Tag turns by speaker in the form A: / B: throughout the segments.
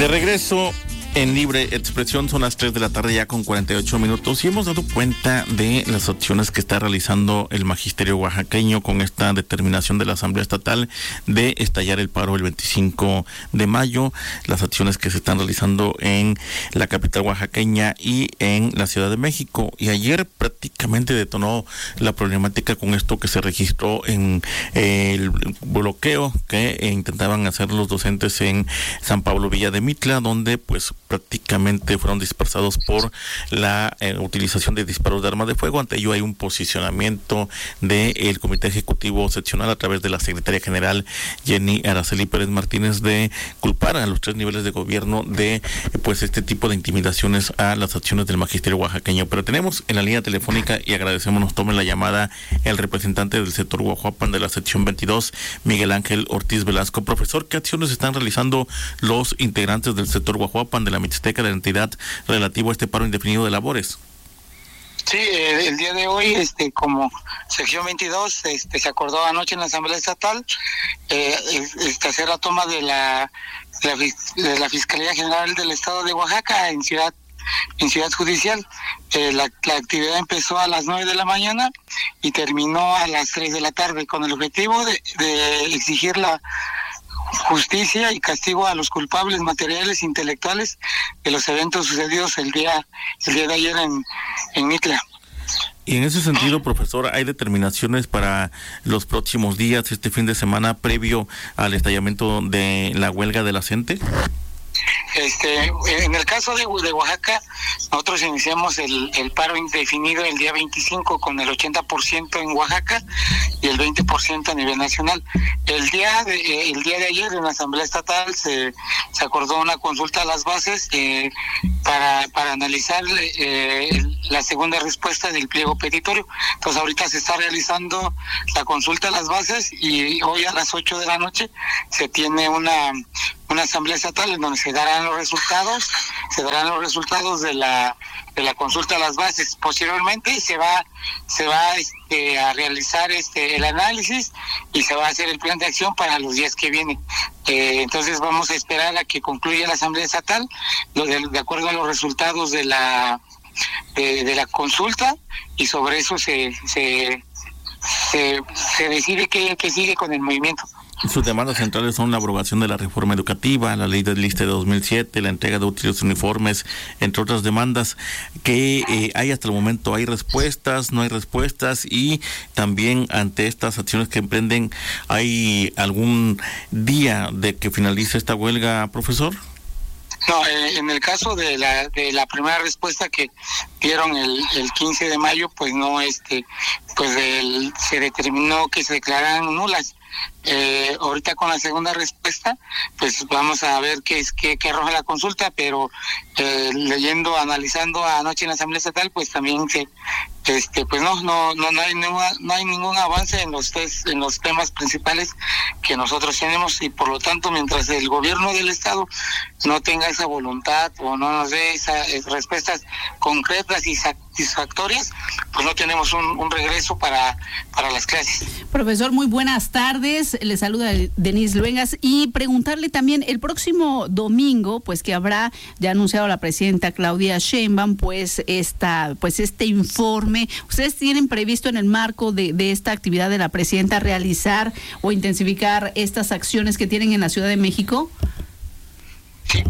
A: De regreso en Libre Expresión, son las 3 de la tarde ya con 48 minutos y hemos dado cuenta de las acciones que está realizando el magisterio oaxaqueño con esta determinación de la Asamblea Estatal de estallar el paro el 25 de mayo, las acciones que se están realizando en la capital oaxaqueña y en la Ciudad de México. Y ayer prácticamente detonó la problemática con esto que se registró en el bloqueo que intentaban hacer los docentes en San Pablo Villa de Mitla, donde pues prácticamente fueron dispersados por la utilización de disparos de arma de fuego. Ante ello hay un posicionamiento del Comité Ejecutivo Seccional a través de la Secretaria General Jenny Araceli Pérez Martínez de culpar a los 3 niveles de gobierno de pues este tipo de intimidaciones a las acciones del magisterio oaxaqueño. Pero tenemos en la línea telefónica, y agradecemos nos tome la llamada, el representante del sector Guajuapan de la sección 22, Miguel Ángel Ortiz Velasco. Profesor, ¿qué acciones están realizando los integrantes del sector Guajuapan de la Mixteca de la entidad relativo a este paro indefinido de labores?
B: Sí, el día de hoy, como sección 22, se acordó anoche en la Asamblea Estatal hacer la toma de la Fiscalía General del Estado de Oaxaca en Ciudad Judicial. La actividad empezó a las 9 de la mañana y terminó a las 3 de la tarde con el objetivo de exigir la justicia y castigo a los culpables materiales e intelectuales de los eventos sucedidos el día de ayer en Mitla.
A: Y en ese sentido, profesor, ¿hay determinaciones para los próximos días, este fin de semana, previo al estallamiento de la huelga de la CENTE?
B: En el caso de Oaxaca, nosotros iniciamos el paro indefinido el día 25 con el 80% en Oaxaca y el 20% a nivel nacional. El día de ayer en la Asamblea Estatal se acordó una consulta a las bases para analizar la segunda respuesta del pliego petitorio. Entonces ahorita se está realizando la consulta a las bases y hoy a las 8 de la noche se tiene una asamblea estatal en donde se darán los resultados de la consulta a las bases. Posteriormente se va a realizar el análisis y se va a hacer el plan de acción para los días que vienen. Entonces vamos a esperar a que concluya la asamblea estatal de acuerdo a los resultados de la consulta, y sobre eso se decide qué sigue con el movimiento.
A: Sus demandas centrales son la abrogación de la reforma educativa, la ley del ISSSTE de 2007, la entrega de útiles uniformes, entre otras demandas que hay hasta el momento. ¿Hay respuestas? ¿No hay respuestas? Y también ante estas acciones que emprenden, ¿hay algún día de que finalice esta huelga, profesor?
B: No, en el caso de la primera respuesta que dieron el 15 de mayo, pues no, se determinó que se declararan nulas. Ahorita con la segunda respuesta, pues vamos a ver qué arroja la consulta, pero analizando anoche en la Asamblea Estatal, pues también pues no hay ningún avance en los temas principales que nosotros tenemos, y por lo tanto mientras el gobierno del estado no tenga esa voluntad o no nos dé esas respuestas concretas y satisfactorias, pues no tenemos un regreso para las clases.
C: Profesor, muy buenas tardes, le saluda Denise Luengas, y preguntarle también, el próximo domingo, pues que habrá ya anunciado la presidenta Claudia Sheinbaum, pues este informe, ¿ustedes tienen previsto en el marco de esta actividad de la presidenta realizar o intensificar estas acciones que tienen en la Ciudad de México?
B: Sí,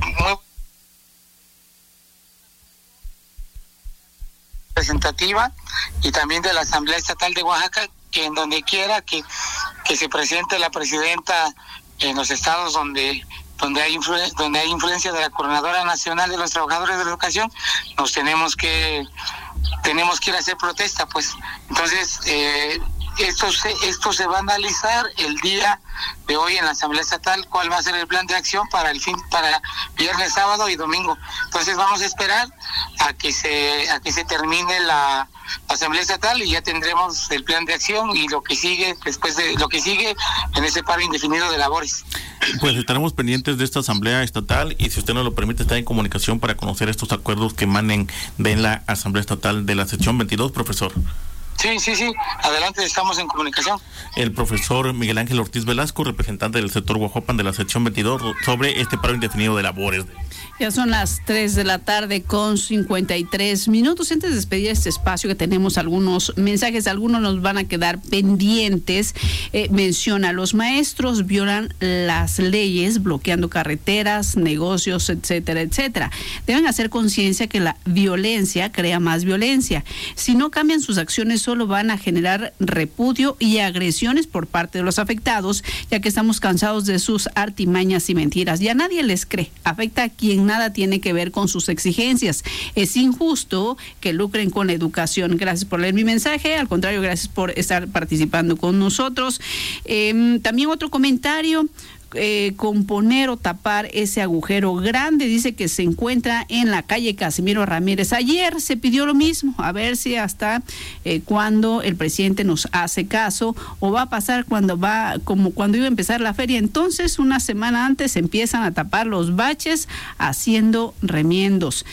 B: representativa, y también de la Asamblea Estatal de Oaxaca, que en donde quiera que se presente la presidenta en los estados donde hay influencia de la Coordinadora Nacional de los Trabajadores de la Educación, nos tenemos que ir a hacer protesta, pues. Entonces esto se va a analizar el día de hoy en la Asamblea Estatal, cuál va a ser el plan de acción para viernes, sábado y domingo. Entonces vamos a esperar a que se termine la Asamblea Estatal y ya tendremos el plan de acción y lo que sigue después de lo que sigue en ese paro indefinido de labores.
A: Pues estaremos pendientes de esta Asamblea Estatal, y si usted nos lo permite, estar en comunicación para conocer estos acuerdos que emanen de la Asamblea Estatal de la sección 22, profesor.
B: Sí. Adelante, estamos en comunicación.
A: El profesor Miguel Ángel Ortiz Velasco, representante del sector Huajuapan de la sección 22, sobre este paro indefinido de labores.
C: Ya son las 3 de la tarde con 53 minutos. Antes de despedir este espacio, que tenemos algunos mensajes, algunos nos van a quedar pendientes. Menciona, los maestros violan las leyes, bloqueando carreteras, negocios, etcétera, etcétera. Deben hacer conciencia que la violencia crea más violencia. Si no cambian sus acciones, solo van a generar repudio y agresiones por parte de los afectados, ya que estamos cansados de sus artimañas y mentiras. Ya nadie les cree. Afecta a quien nada tiene que ver con sus exigencias. Es injusto que lucren con la educación. Gracias por leer mi mensaje. Al contrario, gracias por estar participando con nosotros. También otro comentario. Componer o tapar ese agujero grande, dice que se encuentra en la calle Casimiro Ramírez. Ayer se pidió lo mismo, a ver si hasta cuando el presidente nos hace caso, o va a pasar como cuando iba a empezar la feria. Entonces, una semana antes empiezan a tapar los baches haciendo remiendos.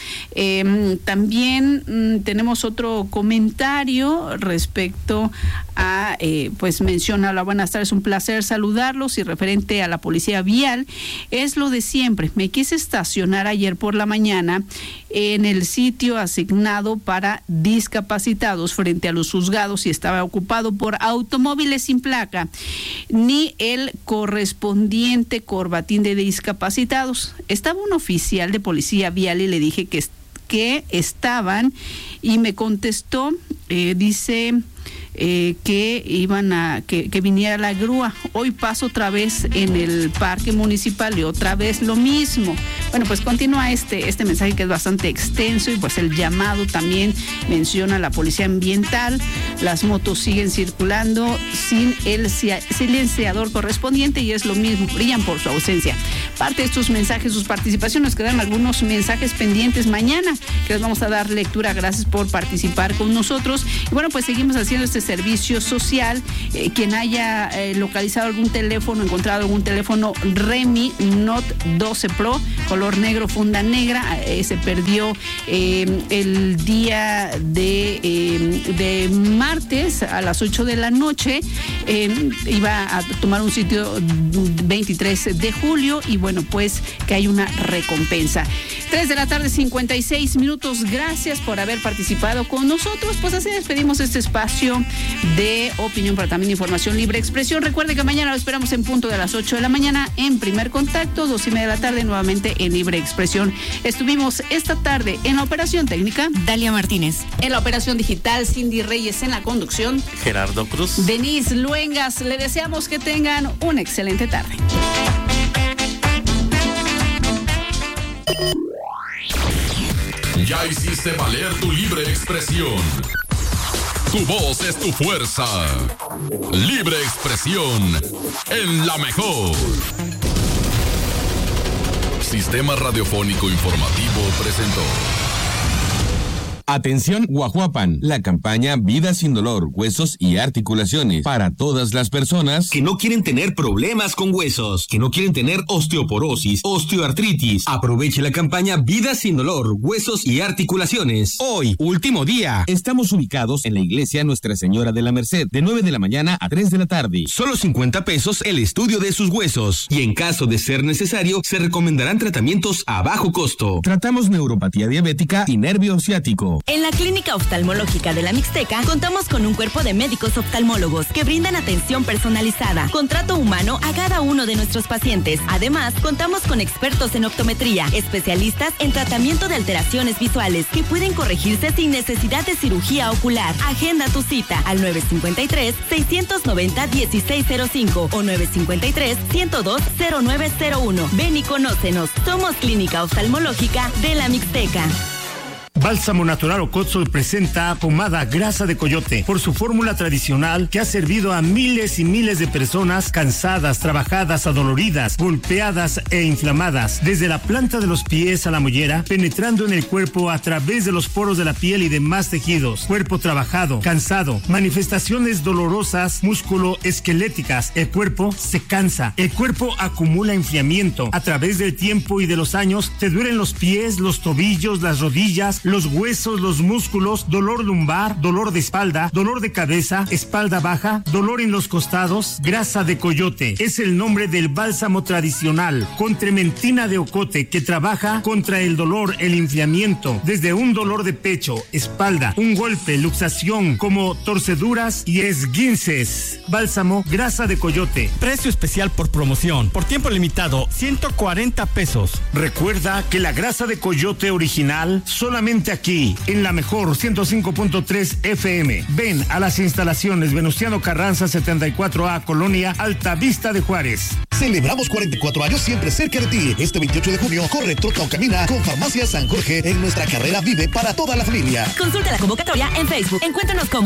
C: También tenemos otro comentario respecto a, pues menciona: hola, buenas tardes, un placer saludarlos, y referente a la policía vial, es lo de siempre. Me quise estacionar ayer por la mañana en el sitio asignado para discapacitados frente a los juzgados y estaba ocupado por automóviles sin placa, ni el correspondiente corbatín de discapacitados. Estaba un oficial de policía vial y le dije que estaban, y me contestó, dice que iban que viniera la grúa. Hoy paso otra vez en el parque municipal y otra vez lo mismo. Bueno, pues continúa este mensaje, que es bastante extenso, y pues el llamado también menciona la policía ambiental. Las motos siguen circulando sin el silenciador correspondiente, y es lo mismo, brillan por su ausencia. Parte de estos mensajes, sus participaciones, nos quedan algunos mensajes pendientes mañana, que les vamos a dar lectura. Gracias por participar con nosotros. Y bueno, pues seguimos haciendo este servicio social. Quien haya localizado algún teléfono, encontrado algún teléfono Redmi Note 12 Pro, color negro, funda negra, se perdió el día de martes a las 8 de la noche. Iba a tomar un sitio 23 de julio, y bueno, pues que hay una recompensa. 3 de la tarde, 56 minutos. Gracias por haber participado con nosotros. Pues así despedimos este espacio de opinión, pero también información, libre expresión. Recuerde que mañana lo esperamos en punto de las 8 de la mañana en Primer Contacto, 2:30 de la tarde nuevamente en Libre Expresión. Estuvimos esta tarde en la operación técnica
D: Dalia Martínez,
C: en la operación digital Cindy Reyes, en la conducción
A: Gerardo Cruz,
C: Denise Luengas. Le deseamos que tengan una excelente tarde.
E: Ya hiciste valer tu libre expresión. Tu voz es tu fuerza. Libre expresión en la mejor. Sistema Radiofónico Informativo presentó.
F: Atención Huajuapan, la campaña Vida sin dolor, huesos y articulaciones para todas las personas
G: que no quieren tener problemas con huesos, que no quieren tener osteoporosis, osteoartritis. Aproveche la campaña Vida sin dolor, huesos y articulaciones. Hoy, último día. Estamos ubicados en la iglesia Nuestra Señora de la Merced, de 9 de la mañana a 3 de la tarde. Solo 50 pesos el estudio de sus huesos. Y en caso de ser necesario, se recomendarán tratamientos a bajo costo. Tratamos neuropatía diabética y nervio ciático.
D: En la Clínica Oftalmológica de la Mixteca contamos con un cuerpo de médicos oftalmólogos que brindan atención personalizada, con trato humano a cada uno de nuestros pacientes. Además, contamos con expertos en optometría, especialistas en tratamiento de alteraciones visuales que pueden corregirse sin necesidad de cirugía ocular. Agenda tu cita al 953-690-1605 o 953-102-0901. Ven y conócenos. Somos Clínica Oftalmológica de la Mixteca.
H: Bálsamo Natural Ocotzol presenta pomada grasa de coyote por su fórmula tradicional que ha servido a miles y miles de personas cansadas, trabajadas, adoloridas, golpeadas e inflamadas, desde la planta de los pies a la mollera, penetrando en el cuerpo a través de los poros de la piel y demás tejidos. Cuerpo trabajado, cansado, manifestaciones dolorosas, músculo-esqueléticas. El cuerpo se cansa, el cuerpo acumula enfriamiento. A través del tiempo y de los años te duelen los pies, los tobillos, las rodillas, los huesos, los músculos, dolor lumbar, dolor de espalda, dolor de cabeza, espalda baja, dolor en los costados. Grasa de coyote es el nombre del bálsamo tradicional con trementina de ocote que trabaja contra el dolor, el enfriamiento, desde un dolor de pecho, espalda, un golpe, luxación, como torceduras y esguinces. Bálsamo grasa de coyote.
I: Precio especial por promoción. Por tiempo limitado, 140 pesos.
H: Recuerda que la grasa de coyote original solamente aquí, en la mejor 105.3 FM. Ven a las instalaciones Venustiano Carranza 74A, Colonia Altavista de Juárez.
J: Celebramos 44 años siempre cerca de ti. Este 28 de junio, corre, trota o camina con Farmacia San Jorge en nuestra carrera Vive para toda la familia.
D: Consulta la convocatoria en Facebook. Encuéntranos como